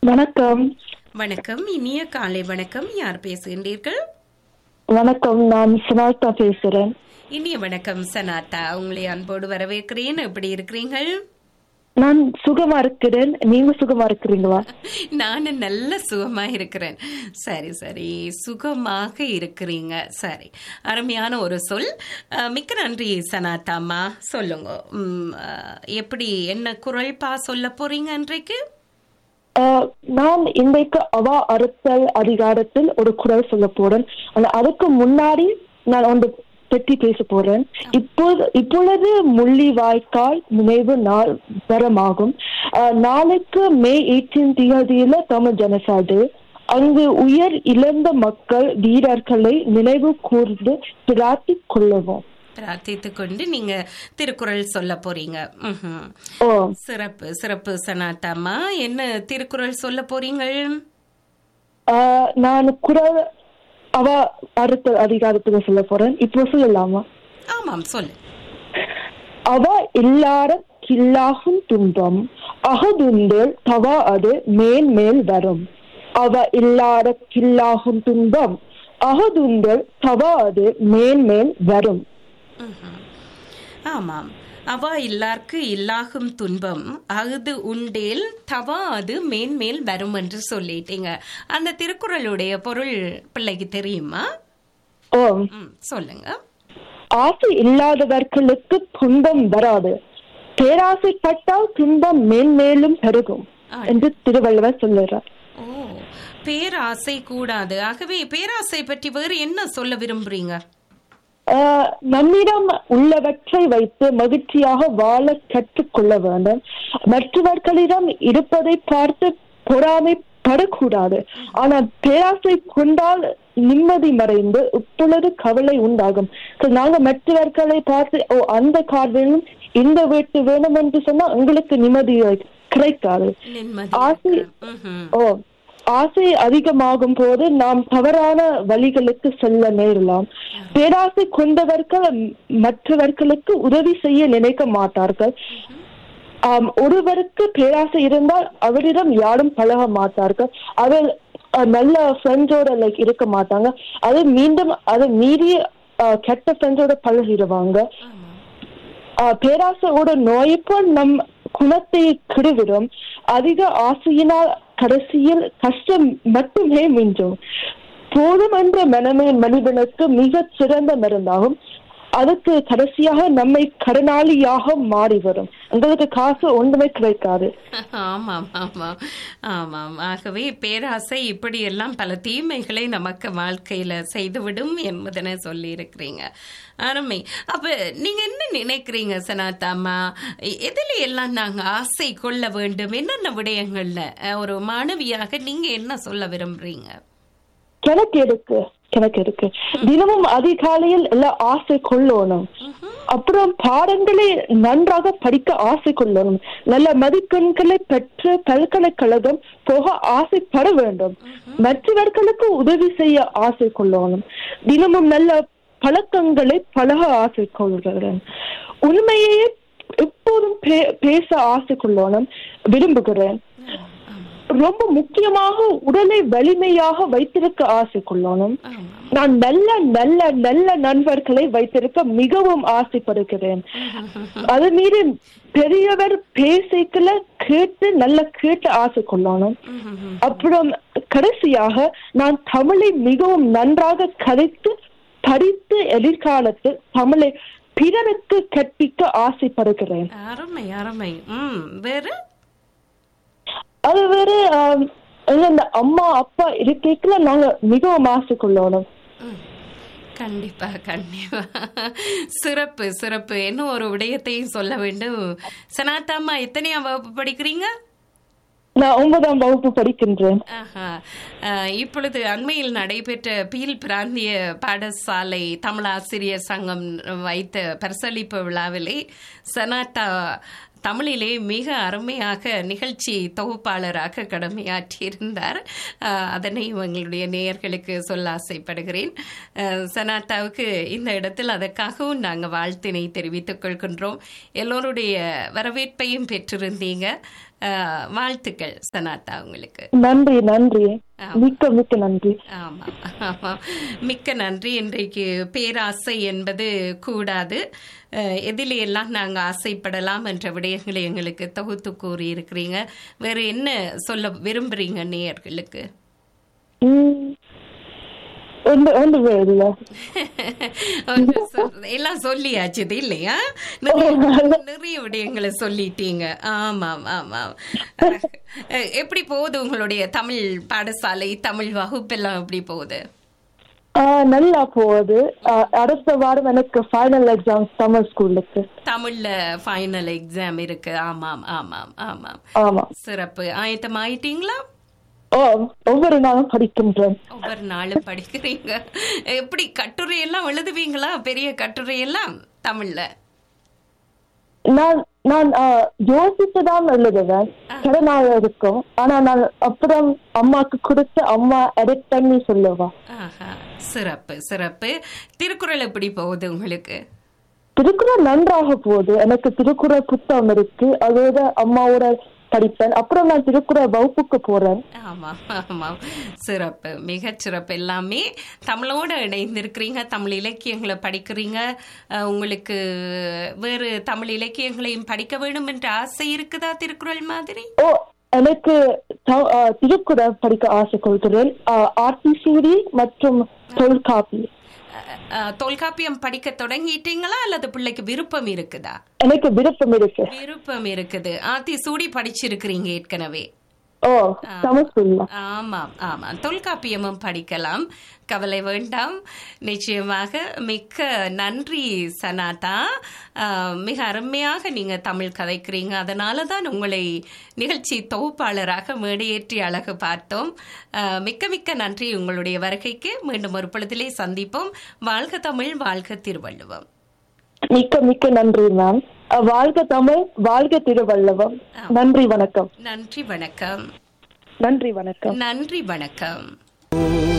வணக்கம். வணக்கம், இனிய காலை வணக்கம். யார் பேசுகின்றீர்கள்? வணக்கம், நான் சனாதா பேசுறேன். இனிய வணக்கம் சனாதா, உங்களை அன்போடு வரவேற்கிறேன். எப்படி இருக்கிறீர்கள்? நான் சுகமா இருக்கிறேன். நீங்க சுகமா இருக்கிறீங்களா? நானும் நல்ல சுகமா இருக்கிறேன். சரி சரி, சுகமாக இருக்கிறீங்க. சரி, அருமையான ஒரு சொல். மிக்க நன்றி சனாதாம்மா. சொல்லுங்க, எப்படி என்ன குரல்பா சொல்ல போறீங்க இன்றைக்கு? நான் இன்றைக்கு அவா அறுத்தல் அதிகாரத்தில் ஒரு குரல் சொல்ல போறேன். அதுக்கு முன்னாடி நான் ஒன்று பற்றி பேச போறேன். இப்பொழுது முள்ளிவாய்க்கால் நினைவு நாள் வரமாகும். நாளைக்கு மே 18 தமிழ் ஜனசாடு. அங்கு உயிர் இழந்த மக்கள் வீரர்களை நினைவு கூர்ந்து பிரார்த்திக் கொள்ளுவோம். பிரார்த்தித்துக் கொண்டு நீங்க திருக்குறள் சொல்ல போறீங்க. சிறப்பு சிறப்பு சனாதாம்மா. என்ன திருக்குறள் சொல்ல போறீங்க? நான் குரல் அவ அறுத்தல் அதிகாரத்துக்கு சொல்ல போறேன். இப்போ சொல்லலாமா? ஆமாம், சொல்லு. அவ இல்லாத கில்லாகும் துன்பம் அகதுண்டேல் தவா அது மேல் வரும். அவ இல்லாத கில்லாகும் துன்பம் அகதுண்டேல் தவா அது மேல் வரும். ஆமாம், அவா இல்லார்க்கு இல்லாகும் துன்பம் அகுது உண்டேல் தவா அது மேன்மேல் வரும் என்று சொல்லிட்டீங்க. அந்த திருக்குறளுடைய பொருள் பிள்ளைக்கு தெரியுமா? சொல்லுங்க. ஆசை இல்லாதவர்களுக்கு துன்பம் வராது, பேராசைப்பட்டால் துன்பம் மேன்மேலும் பெருகும் என்று திருவள்ளுவர் சொல்லுறார். ஓ, பேராசை கூடாது. ஆகவே பேராசை பற்றி வேறு என்ன சொல்ல விரும்புறீங்க? நம்மிடம் உள்ளவற்றை வைத்து மகிழ்ச்சியாக வாழ கற்றுக்கொள்ள வேண்டும். மற்றவர்களிடம் இருப்பதை பார்த்து பொறாமைப்படக்கூடாது. ஆனால் பேராசை கொண்டால் நிம்மதி மறைந்து இப்பொழுது கவலை உண்டாகும். நாங்க மற்றவர்களை பார்த்து அந்த கார் வேணும், இந்த வீட்டு வேணும் என்று சொன்னா உங்களுக்கு நிம்மதி கிடைக்காது. ஆசை அதிகமாகும் போது நாம் தவறான வழிகளுக்கு செல்ல நேரலாம். பேராசை கொண்டவர்கள் மற்றவர்களுக்கு உதவி செய்ய நினைக்க மாட்டார்கள். ஒருவருக்கு பேராசை இருந்தால் அவரிடம் யாரும் பழக மாட்டார்கள். அவர் நல்ல ஃப்ரெண்ட்ஸோட இருக்க மாட்டாங்க. அது மீறி கெட்ட ஃப்ரெண்ட்ஸோட பழகிடுவாங்க. பேராசையோட நோய்க்கு நம் குணத்தை கெடுவிடும். அதிக ஆசையினால் கடைசியில் கஷ்டம் மட்டுமே மிஞ்சும். போதும் என்ற மனமே மனிதனுக்கு மிக சிறந்த மருந்தாகும். அதுக்கு கடைசியாக நம்மை கடனாளியாக மாறி வரும். உங்களுக்கு காசு ஒன்றுமே கிடைக்காது. ஆமாம் ஆமாம் ஆமாம். ஆகவே பேராசை இப்படி எல்லாம் பல தீமைகளை நமக்கு வாழ்க்கையில செய்துவிடும் என்பதனை சொல்லி இருக்கிறீங்க. அருமை. அப்ப நீங்க என்ன நினைக்கிறீங்க சனாதாம்மா? எதில எல்லாம் நாங்க ஆசை கொள்ள வேண்டும்? என்னென்ன விடயங்கள்ல ஒரு மாணவியாக நீங்க என்ன சொல்ல விரும்புறீங்க? கணக்கு இருக்கு. தினமும் அதிகாலையில் எல்லாம் ஆசை கொள்ளணும். அப்புறம் பாடங்களை நன்றாக படிக்க ஆசை கொள்ளணும். நல்ல மதிப்பெண்களை பெற்று பல்கலைக்கழகம் போக ஆசைப்பட வேண்டும். மற்றவர்களுக்கு உதவி செய்ய ஆசை கொள்ளணும். தினமும் நல்ல பழக்கங்களை பழக ஆசை கொள்கிறேன். உண்மையே எப்போதும் பேச ஆசை கொள்ளணும் விரும்புகிறேன். ரொம்ப முக்கியமாக உடலை வலிமையாக வைத்திருக்க ஆசை கொள்ளணும். நான் நல்ல நல்ல நல்ல நண்பர்களை வைத்திருக்க மிகவும் ஆசைப்படுகிறேன். அது மீறி பெரியவர் பேசிக்கல கேட்டு ஆசை கொள்ளணும். அப்புறம் கடைசியாக நான் தமிழை மிகவும் நன்றாக கதைத்து படித்து எதிர்காலத்தில் தமிழை பிறருக்கு கற்பிக்க ஆசைப்படுகிறேன். அருமை அருமை. வேறு அது வேற இந்த அம்மா அப்பா இருக்கல நாங்க மிகவும் ஆசை கொள்ளணும். கண்டிப்பா கண்டிப்பா. சிறப்பு சிறப்பு. இன்னும் ஒரு விடயத்தையும் சொல்ல வேண்டும். சனாதாம்மா, எத்தனையாம் வகுப்பு படிக்கிறீங்க? நான் 9ஆம் வகுப்பு படிக்கின்றேன். இப்பொழுது அண்மையில் நடைபெற்ற பீல் பிராந்திய பாடசாலை தமிழாசிரியர் சங்கம் வைத்த பரிசளிப்பு விழாவிலே சனாதா தமிழிலே மிக அருமையாக நிகழ்ச்சி தொகுப்பாளராக கடமையாற்றியிருந்தார். அதனை எங்களுடைய நேயர்களுக்கு சொல்ல ஆசைப்படுகிறேன். சனாதாவுக்கு இந்த இடத்தில் அதற்காகவும் நாங்கள் வாழ்த்தினை தெரிவித்துக் கொள்கின்றோம். எல்லோருடைய வரவேற்பையும் பெற்றிருந்தீங்க. வாழ்த்துக்கள் சனாதா உங்களுக்கு. நன்றி நன்றி, மிக்க மிக்க நன்றி. ஆமா ஆமா, மிக்க நன்றி. இன்றைக்கு பேராசை என்பது கூடாது, எதிலே எல்லாம் நாங்க ஆசைப்படலாம் என்ற விடயங்களை எங்களுக்கு தொகுத்து கூறி இருக்கிறீங்க. வேற என்ன சொல்ல விரும்புறீங்க நேயர்களுக்கு? எல்லாம் சொல்லியாச்சு இல்லையா? நிறைய விடயங்களை சொல்லிட்டீங்க. ஆமாம் ஆமாம். எப்படி போகுது உங்களுடைய தமிழ் பாடசாலை, தமிழ் வகுப்பெல்லாம் எப்படி போகுது? நல்லா போகுது. அடுத்த வாரம் எனக்கு ஃபைனல் எக்ஸாம் தமிழ் ஸ்கூலுக்கு. தமிழ்ல ஃபைனல் எக்ஸாம் இருக்கு. ஆமாம் ஆமாம் ஆமாம் ஆமா. சிறப்பு. ஆயத்தம் ஆயிட்டீங்களா? ஒவ்வொரு நாளும் படிக்கின்றேன். ஒவ்வொரு நாளும் படிக்கிறீங்க. எப்படி கட்டுரை எல்லாம் எழுதுவீங்களா? பெரிய கட்டுரை எல்லாம் தமிழ்ல? நான் யோசிச்சுதான் எழுதுவேன். சில நாள் இருக்கும். ஆனா நான் அப்புறம் அம்மாக்கு கொடுத்து அம்மா எடிட் பண்ணி சொல்லுவா. சிறப்பு சிறப்பு. திருக்குறள் எப்படி போகுது உங்களுக்கு? திருக்குறள் நன்றாக போகுது. எனக்கு திருக்குறள் புத்தகம் இருக்கு, அதோட அம்மாவோட படிப்பேன். அப்புறம் நான் திருக்குறள் வகுப்புக்கு போறேன். ஆமா ஆமா, சிறப்பு, மிகச் சிறப்பு. எல்லாமே தமிழோட இணைந்திருக்கிறீங்க, தமிழ் இலக்கியங்களை படிக்கிறீங்க. உங்களுக்கு வேறு தமிழ் இலக்கியங்களையும் படிக்க வேண்டும் என்ற ஆசை இருக்குதா திருக்குறள் மாதிரி? எனக்கு திருக்குறள் படிக்க ஆசை கொள்கிறேன். ஆத்திசூடி மற்றும் தொல்காப்பி. தொல்காப்பியம் படிக்க தொடங்கிட்டீங்களா அல்லது பிள்ளைக்கு விருப்பம் இருக்குதா? எனக்கு விருப்பம் இருக்கு. விருப்பம் இருக்குது. ஆத்திசூடி படிச்சிருக்கிறீங்க ஏற்கனவே? ஆமாம் ஆமாம், தொல்காப்பியமும் படிக்கலாம், கவலை வேண்டாம். நிச்சயமாக. மிக்க நன்றி சனாதா. மிக அருமையாக நீங்க தமிழ் கதைக்கிறீங்க. அதனால தான் உங்களை நிகழ்ச்சி தொகுப்பாளராக மேடையேற்றி அழகு பார்த்தோம். மிக்க மிக்க நன்றி உங்களுடைய வருகைக்கு. மீண்டும் ஒரு பொழுதிலே சந்திப்போம். வாழ்க தமிழ், வாழ்க திருவள்ளுவம். மிக்க மிக்க நன்றி மேம். வாழ்க தமிழ், வாழ்க திருவள்ளுவம். நன்றி வணக்கம். நன்றி வணக்கம். நன்றி வணக்கம். நன்றி வணக்கம்.